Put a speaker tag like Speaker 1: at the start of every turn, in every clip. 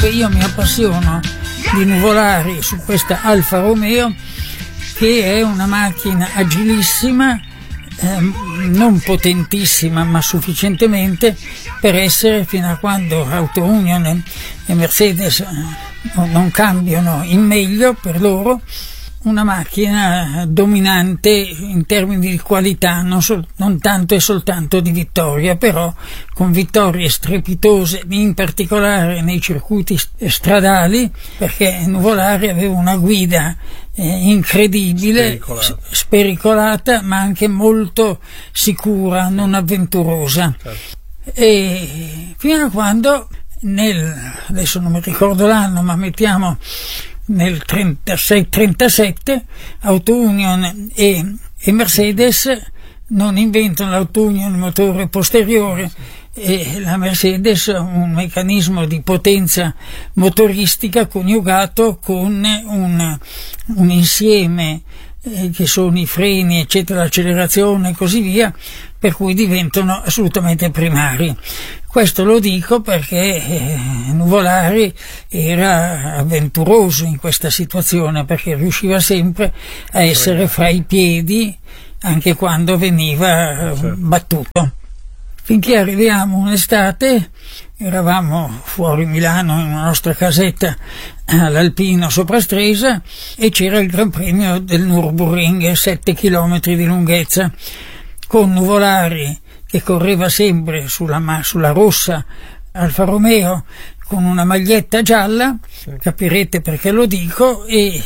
Speaker 1: Io mi appassiono di nuvolari su questa Alfa Romeo, che è una macchina agilissima, non potentissima ma sufficientemente per essere, fino a quando Auto Union e Mercedes non cambiano in meglio per loro, una macchina dominante in termini di qualità, non tanto e soltanto di vittoria, però con vittorie strepitose, in particolare nei circuiti stradali, perché Nuvolari aveva una guida incredibile, spericolata, ma anche molto sicura, non avventurosa.
Speaker 2: Certo.
Speaker 1: E fino a quando adesso non mi ricordo l'anno, ma mettiamo nel 36-37, Auto Union e Mercedes non inventano l'Auto Union il motore posteriore e la Mercedes un meccanismo di potenza motoristica coniugato con un insieme che sono i freni, eccetera, l'accelerazione e così via, per cui diventano assolutamente primari. Questo lo dico perché Nuvolari era avventuroso in questa situazione, perché riusciva sempre a essere fra i piedi anche quando veniva battuto. Finché arriviamo un'estate, eravamo fuori Milano in una nostra casetta all'Alpino sopra Stresa e c'era il Gran Premio del Nürburgring, 7 chilometri di lunghezza, con Nuvolari che correva sempre sulla rossa Alfa Romeo con una maglietta gialla, capirete perché lo dico, e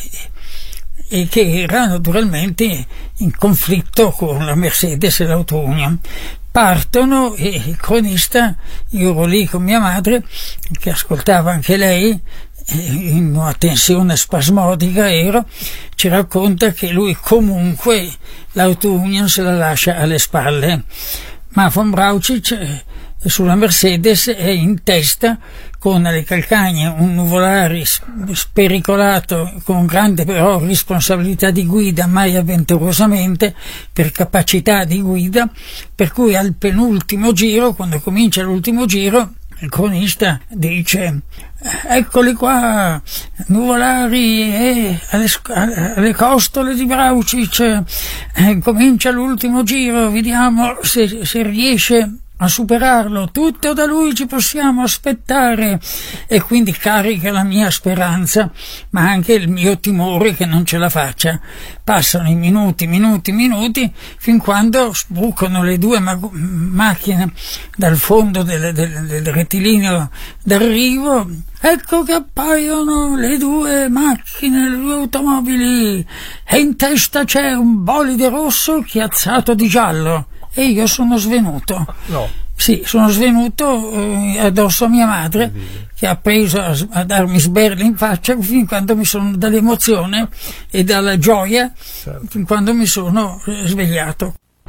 Speaker 1: che era naturalmente in conflitto con la Mercedes e l'Auto Union. Partono e il cronista, io ero lì con mia madre che ascoltava anche lei in una tensione spasmodica, ci racconta che lui comunque l'Auto Union se la lascia alle spalle, ma von Brauchitsch sulla Mercedes è in testa con le calcagne, un Nuvolari spericolato con grande però responsabilità di guida, mai avventurosamente per capacità di guida, per cui al penultimo giro, quando comincia l'ultimo giro, il cronista dice: eccoli qua, Nuvolari è alle costole di Brauchitsch, comincia l'ultimo giro, vediamo se riesce a superarlo, tutto da lui ci possiamo aspettare. E quindi carica la mia speranza ma anche il mio timore che non ce la faccia. Passano i minuti fin quando sbucano le due macchine dal fondo del rettilineo d'arrivo. Ecco che appaiono le due macchine, le due automobili, e in testa c'è un bolide rosso chiazzato di giallo. E io sono svenuto.
Speaker 2: No.
Speaker 1: Sì, sono svenuto addosso a mia madre, che ha preso a darmi sberle in faccia fin quando dall'emozione e dalla gioia, fin quando mi sono svegliato.